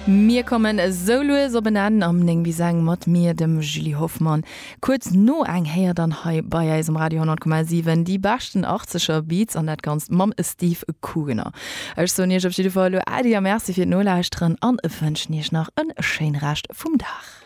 Mir kommen solo so benennen am Ning wie sagen mat mir dem Julie Hoffmann. Kurz no eng her dann hei bei im Radio 10,7 die baschten 80er Beats an net ganz Mam Steve Kugener. Ech so nicht auf jeden Fall Merci fir Nolächtren an wünsch nicht nach een Scheinrecht vum Dach.